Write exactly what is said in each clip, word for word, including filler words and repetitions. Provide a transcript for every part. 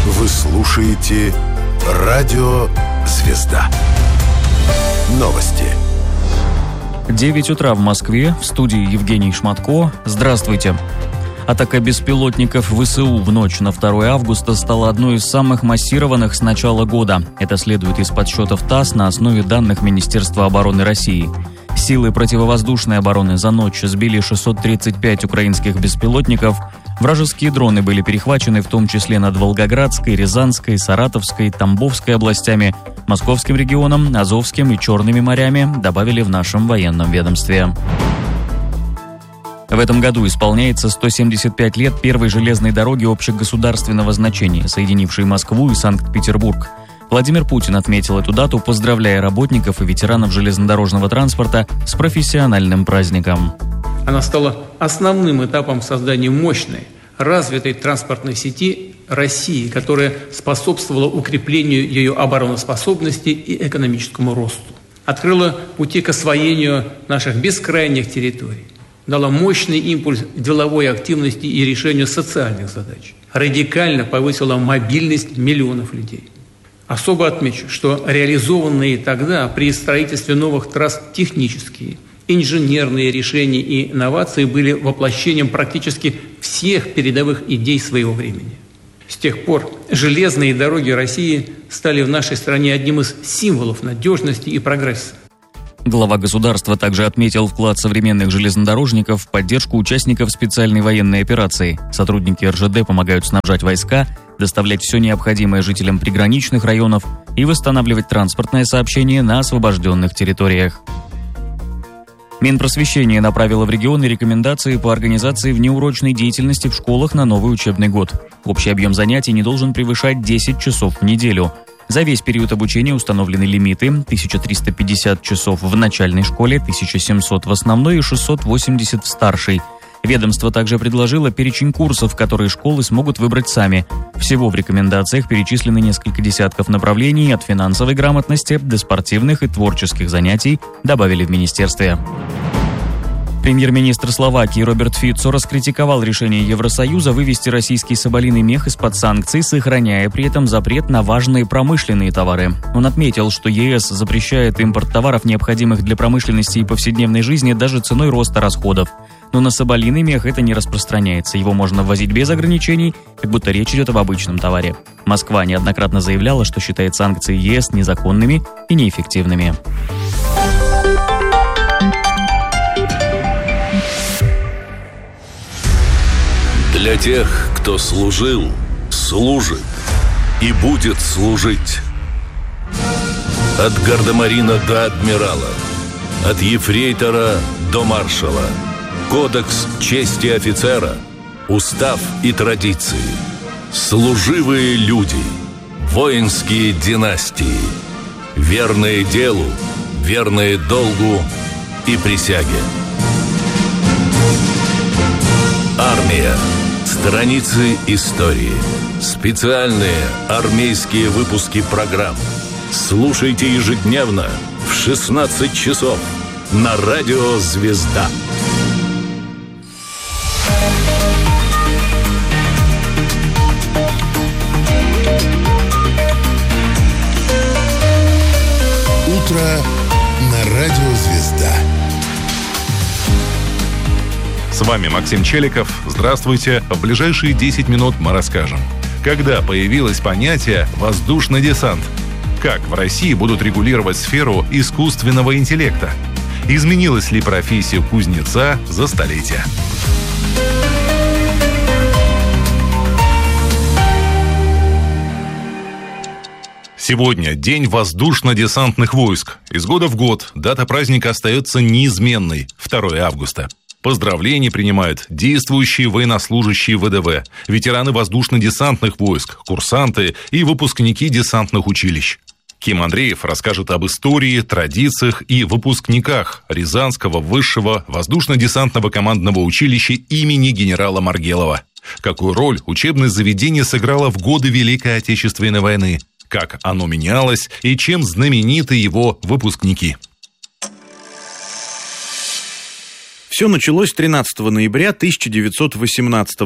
Вы слушаете Радио «Звезда». Новости. девять утра в Москве. В студии Евгений Шматко. Здравствуйте. Атака беспилотников ВСУ в ночь на второе августа стала одной из самых массированных с начала года. Это следует из подсчетов ТАСС на основе данных Министерства обороны России. Силы противовоздушной обороны за ночь сбили шестьсот тридцать пять украинских беспилотников. Вражеские дроны были перехвачены в том числе над Волгоградской, Рязанской, Саратовской, Тамбовской областями, Московским регионом, Азовским и Черными морями, добавили в нашем военном ведомстве. В этом году исполняется сто семьдесят пять лет первой железной дороги общегосударственного значения, соединившей Москву и Санкт-Петербург. Владимир Путин отметил эту дату, поздравляя работников и ветеранов железнодорожного транспорта с профессиональным праздником. Она стала основным этапом создания мощной, развитой транспортной сети России, которая способствовала укреплению ее обороноспособности и экономическому росту. Открыла пути к освоению наших бескрайних территорий. Дала мощный импульс деловой активности и решению социальных задач. Радикально повысила мобильность миллионов людей. Особо отмечу, что реализованные тогда при строительстве новых трасс технические, инженерные решения и инновации были воплощением практически всех передовых идей своего времени. С тех пор железные дороги России стали в нашей стране одним из символов надежности и прогресса. Глава государства также отметил вклад современных железнодорожников в поддержку участников специальной военной операции. Сотрудники эр жэ дэ помогают снабжать войска, доставлять все необходимое жителям приграничных районов и восстанавливать транспортное сообщение на освобожденных территориях. Минпросвещение направило в регионы рекомендации по организации внеурочной деятельности в школах на новый учебный год. Общий объем занятий не должен превышать десять часов в неделю. За весь период обучения установлены лимиты: тысяча триста пятьдесят часов в начальной школе, тысяча семьсот в основной и шестьсот восемьдесят в старшей. Ведомство также предложило перечень курсов, которые школы смогут выбрать сами. Всего в рекомендациях перечислены несколько десятков направлений, от финансовой грамотности до спортивных и творческих занятий, добавили в министерстве. Премьер-министр Словакии Роберт Фицо раскритиковал решение Евросоюза вывести российский соболиный мех из-под санкций, сохраняя при этом запрет на важные промышленные товары. Он отметил, что е эс запрещает импорт товаров, необходимых для промышленности и повседневной жизни, даже ценой роста расходов. Но на соболиный мех это не распространяется. Его можно ввозить без ограничений, как будто речь идет об обычном товаре. Москва неоднократно заявляла, что считает санкции е эс незаконными и неэффективными. Для тех, кто служил, служит и будет служить. От гардемарина до адмирала, от ефрейтора до маршала. Кодекс чести офицера, устав и традиции. Служивые люди, воинские династии. Верные делу, верные долгу и присяге. Армия. Страницы истории. Специальные армейские выпуски программ. Слушайте ежедневно в шестнадцать часов на Радио «Звезда». Утро на Радио «Звезда». С вами Максим Челиков. Здравствуйте. В ближайшие десять минут мы расскажем, когда появилось понятие «воздушный десант», как в России будут регулировать сферу искусственного интеллекта, изменилась ли профессия кузнеца за столетия. Сегодня день воздушно-десантных войск. Из года в год дата праздника остается неизменной – второе августа. Поздравления принимают действующие военнослужащие вэ дэ вэ, ветераны воздушно-десантных войск, курсанты и выпускники десантных училищ. Ким Андреев расскажет об истории, традициях и выпускниках Рязанского высшего воздушно-десантного командного училища имени генерала Маргелова. Какую роль учебное заведение сыграло в годы Великой Отечественной войны, как оно менялось и чем знамениты его выпускники. Все началось тринадцатого ноября тысяча девятьсот восемнадцатого.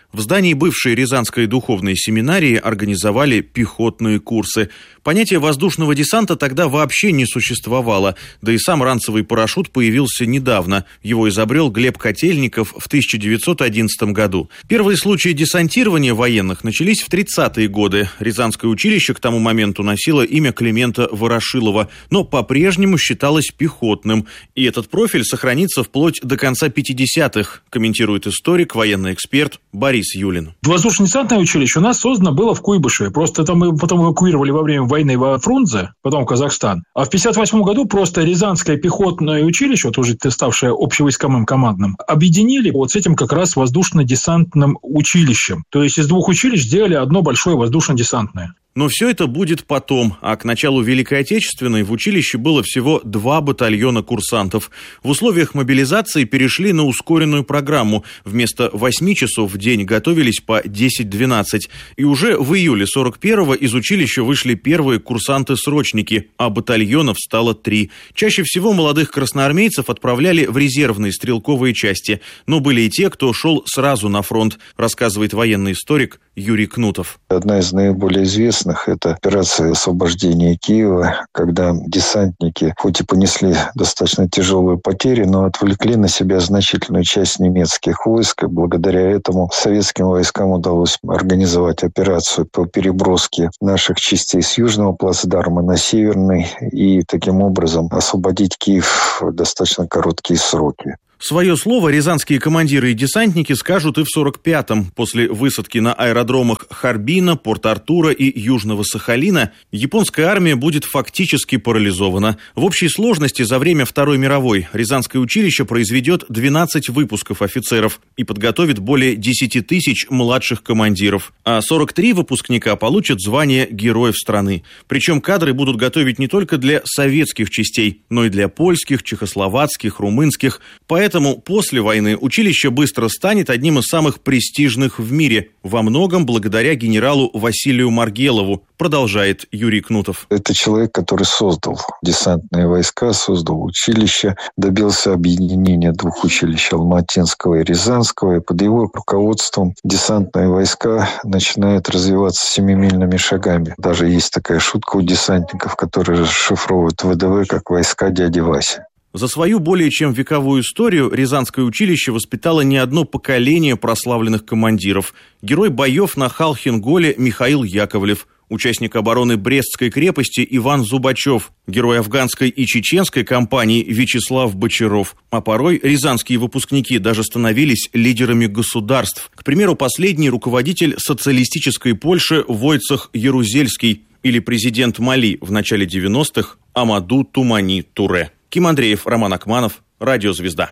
В здании бывшей Рязанской духовной семинарии организовали пехотные курсы. Понятие воздушного десанта тогда вообще не существовало, да и сам ранцевый парашют появился недавно. Его изобрел Глеб Котельников в тысяча девятьсот одиннадцатом году. Первые случаи десантирования военных начались в тридцатые годы. Рязанское училище к тому моменту носило имя Климента Ворошилова, но по-прежнему считалось пехотным. И этот профиль сохранится вплоть до конца пятидесятых, комментирует историк, военный эксперт Борис Юлин. Воздушно-десантное училище у нас создано было в Куйбышеве. Просто это мы потом эвакуировали во время войны во Фрунзе, потом в Казахстан. А в пятьдесят восьмом году просто Рязанское пехотное училище, вот уже ставшее общевойсковым командным, объединили вот с этим как раз воздушно-десантным училищем. То есть из двух училищ сделали одно большое воздушно-десантное. Но все это будет потом, а к началу Великой Отечественной в училище было всего два батальона курсантов. В условиях мобилизации перешли на ускоренную программу. Вместо восьми часов в день готовились по десять-двенадцать. И уже в июле сорок первого из училища вышли первые курсанты-срочники, а батальонов стало три. Чаще всего молодых красноармейцев отправляли в резервные стрелковые части. Но были и те, кто шел сразу на фронт, рассказывает военный историк Юрий Кнутов. Одна из наиболее известных – это операция освобождения Киева, когда десантники хоть и понесли достаточно тяжелые потери, но отвлекли на себя значительную часть немецких войск. И благодаря этому советским войскам удалось организовать операцию по переброске наших частей с южного плацдарма на северный и таким образом освободить Киев в достаточно короткие сроки. Свое слово рязанские командиры и десантники скажут и в сорок пятом. После высадки на аэродромах Харбина, Порт-Артура и Южного Сахалина японская армия будет фактически парализована. В общей сложности за время Второй мировой Рязанское училище произведет двенадцать выпусков офицеров и подготовит более десять тысяч младших командиров. А сорок три выпускника получат звание Героев страны. Причем кадры будут готовить не только для советских частей, но и для польских, чехословацких, румынских. Поэтому Поэтому после войны училище быстро станет одним из самых престижных в мире, во многом благодаря генералу Василию Маргелову, продолжает Юрий Кнутов. Это человек, который создал десантные войска, создал училище, добился объединения двух училищ, Алматинского и Рязанского, и под его руководством десантные войска начинают развиваться семимильными шагами. Даже есть такая шутка у десантников, которые расшифровывают ВДВ как войска дяди Васи. За свою более чем вековую историю Рязанское училище воспитало не одно поколение прославленных командиров. Герой боев на Халхин-Голе Михаил Яковлев, участник обороны Брестской крепости Иван Зубачев, герой афганской и чеченской кампании Вячеслав Бочаров. А порой рязанские выпускники даже становились лидерами государств. К примеру, последний руководитель социалистической Польши Войцех Ярузельский или президент Мали в начале девяностых Амаду Тумани Туре. Ким Андреев, Роман Акманов, Радио Звезда.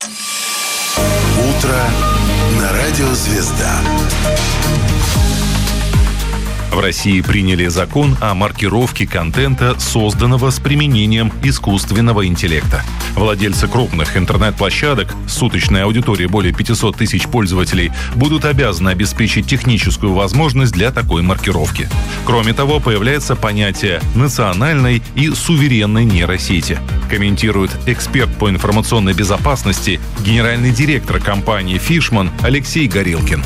Утро на Радио Звезда. В России приняли закон о маркировке контента, созданного с применением искусственного интеллекта. Владельцы крупных интернет-площадок с суточной аудиторией более пятьсот тысяч пользователей будут обязаны обеспечить техническую возможность для такой маркировки. Кроме того, появляется понятие национальной и суверенной нейросети. Комментирует эксперт по информационной безопасности, генеральный директор компании Fishman Алексей Горелкин.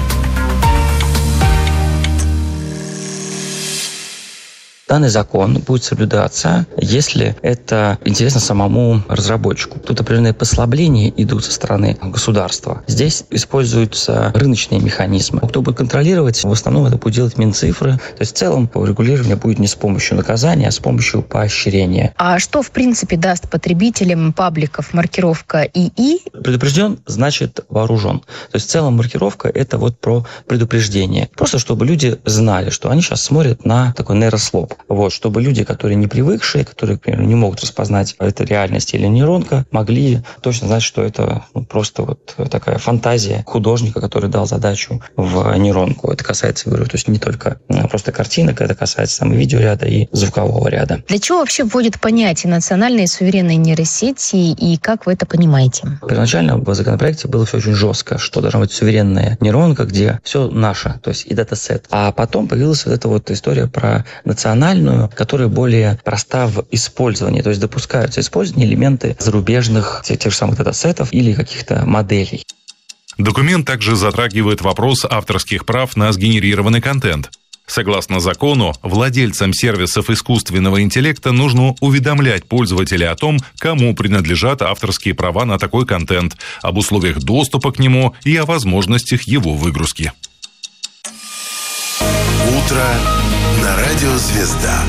Данный закон будет соблюдаться, если это интересно самому разработчику. Тут определенные послабления идут со стороны государства. Здесь используются рыночные механизмы. Кто будет контролировать, в основном это будет делать Минцифры. То есть в целом регулирование будет не с помощью наказания, а с помощью поощрения. А что, в принципе, даст потребителям пабликов маркировка ИИ? Предупрежден, значит вооружен. То есть в целом маркировка – это вот про предупреждение. Просто чтобы люди знали, что они сейчас смотрят на такой нейрослоп. Вот, чтобы люди, которые не привыкшие, которые, к примеру, не могут распознать, это реальность или нейронка, могли точно знать, что это ну, просто вот такая фантазия художника, который дал задачу в нейронку. Это касается, говорю, то есть не только просто картинок, это касается там, и видеоряда, и звукового ряда. Для чего вообще вводит понятие национальной и суверенной нейросети, и как вы это понимаете? Первоначально в законопроекте было все очень жестко, что должна быть суверенная нейронка, где все наше, то есть и датасет. А потом появилась вот эта вот история про национальную, которая более проста в использовании. То есть допускаются использование элементы зарубежных тех, тех же самых датасетов или каких-то моделей. Документ также затрагивает вопрос авторских прав на сгенерированный контент. Согласно закону, владельцам сервисов искусственного интеллекта нужно уведомлять пользователя о том, кому принадлежат авторские права на такой контент, об условиях доступа к нему и о возможностях его выгрузки. Утро на радио «Звезда».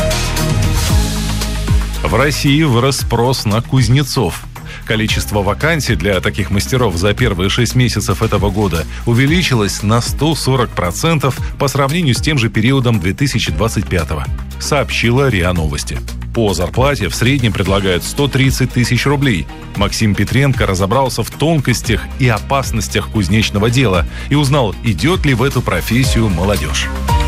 В России вырос спрос на кузнецов. Количество вакансий для таких мастеров за первые шесть месяцев этого года увеличилось на сто сорок процентов по сравнению с тем же периодом две тысячи двадцать пятого, сообщила РИА Новости. По зарплате в среднем предлагают сто тридцать тысяч рублей. Максим Петренко разобрался в тонкостях и опасностях кузнечного дела и узнал, идет ли в эту профессию молодежь.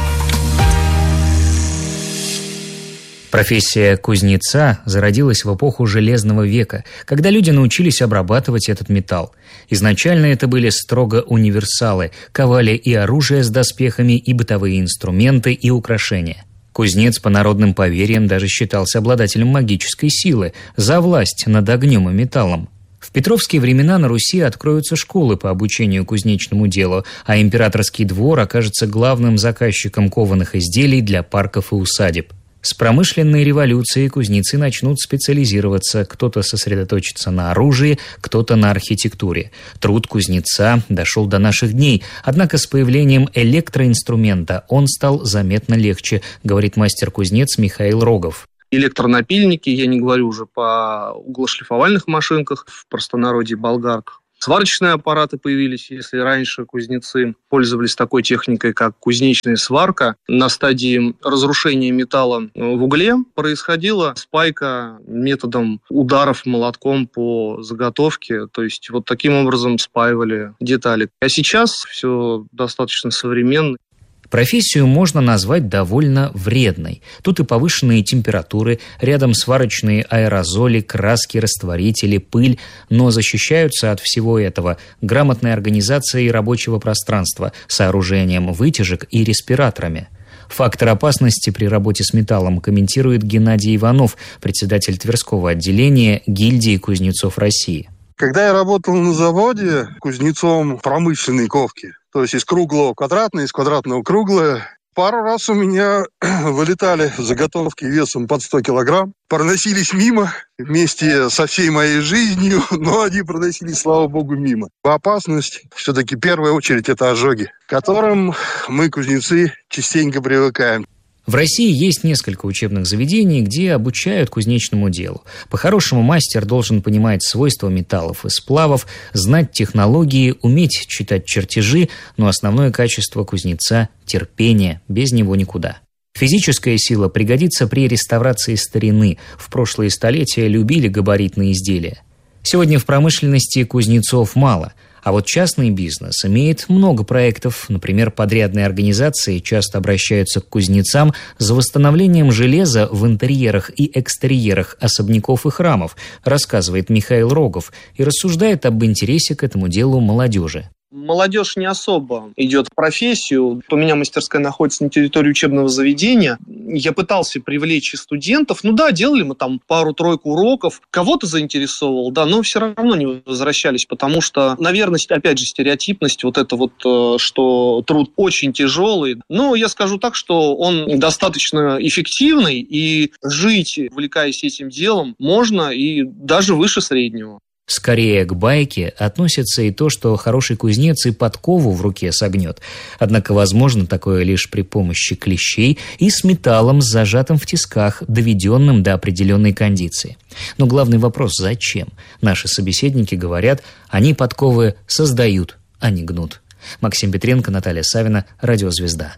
Профессия кузнеца зародилась в эпоху Железного века, когда люди научились обрабатывать этот металл. Изначально это были строго универсалы, ковали и оружие с доспехами, и бытовые инструменты, и украшения. Кузнец, по народным поверьям, даже считался обладателем магической силы за власть над огнем и металлом. В петровские времена на Руси откроются школы по обучению кузнечному делу, а императорский двор окажется главным заказчиком кованых изделий для парков и усадеб. С промышленной революцией кузнецы начнут специализироваться, кто-то сосредоточится на оружии, кто-то на архитектуре. Труд кузнеца дошел до наших дней, однако с появлением электроинструмента он стал заметно легче, говорит мастер-кузнец Михаил Рогов. Электронапильники, я не говорю уже по углошлифовальных машинках, в простонародье болгарках. Сварочные аппараты появились. Если раньше кузнецы пользовались такой техникой, как кузнечная сварка, на стадии разрушения металла в угле происходила спайка методом ударов молотком по заготовке. То есть вот таким образом спаивали детали. А сейчас все достаточно современно. Профессию можно назвать довольно вредной. Тут и повышенные температуры, рядом сварочные аэрозоли, краски, растворители, пыль, но защищаются от всего этого грамотной организацией рабочего пространства, сооружением вытяжек и респираторами. Фактор опасности при работе с металлом комментирует Геннадий Иванов, председатель Тверского отделения гильдии кузнецов России. Когда я работал на заводе кузнецом промышленной ковки, то есть из круглого квадратное, из квадратного круглое, пару раз у меня вылетали заготовки весом под сто килограмм, проносились мимо вместе со всей моей жизнью, но они проносились, слава богу, мимо. Опасность все-таки в первую очередь это ожоги, к которым мы, кузнецы, частенько привыкаем. В России есть несколько учебных заведений, где обучают кузнечному делу. По-хорошему, мастер должен понимать свойства металлов и сплавов, знать технологии, уметь читать чертежи, но основное качество кузнеца – терпение, без него никуда. Физическая сила пригодится при реставрации старины. В прошлые столетия любили габаритные изделия. Сегодня в промышленности кузнецов мало. А вот частный бизнес имеет много проектов. Например, подрядные организации часто обращаются к кузнецам за восстановлением железа в интерьерах и экстерьерах особняков и храмов, рассказывает Михаил Рогов и рассуждает об интересе к этому делу молодежи. Молодежь не особо идет в профессию. У меня мастерская находится на территории учебного заведения. Я пытался привлечь и студентов. Ну да, делали мы там пару-тройку уроков. Кого-то заинтересовал, да, но все равно не возвращались, потому что, наверное, опять же, стереотипность, вот это вот, что труд очень тяжелый. Но я скажу так, что он достаточно эффективный, и жить, увлекаясь этим делом, можно и даже выше среднего. Скорее к байке относится и то, что хороший кузнец и подкову в руке согнет. Однако возможно такое лишь при помощи клещей и с металлом, зажатым в тисках, доведенным до определенной кондиции. Но главный вопрос – зачем? Наши собеседники говорят, они подковы создают, а не гнут. Максим Петренко, Наталья Савина, Радио «Звезда».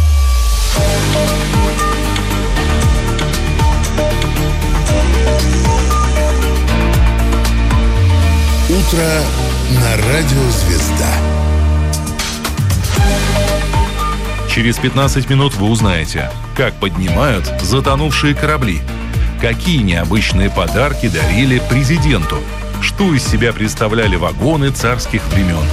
Утро на радио «Звезда». Через пятнадцать минут вы узнаете, как поднимают затонувшие корабли, какие необычные подарки дарили президенту, что из себя представляли вагоны царских времен.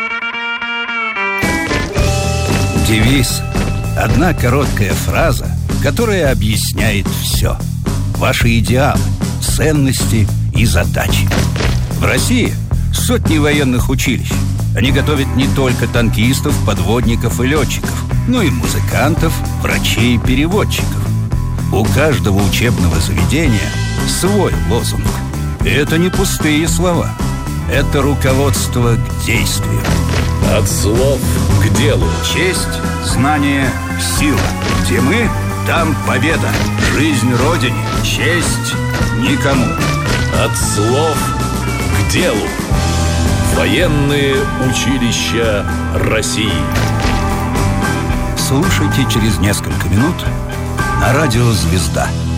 Девиз. Одна короткая фраза, которое объясняет все. Ваши идеалы, ценности и задачи. В России сотни военных училищ. Они готовят не только танкистов, подводников и летчиков, но и музыкантов, врачей и переводчиков. У каждого учебного заведения свой лозунг. И это не пустые слова. Это руководство к действию. От слов к делу. Честь, знание, сила. Где мы, там победа. Жизнь Родине, честь никому. От слов к делу. Военные училища России. Слушайте через несколько минут на радио «Звезда».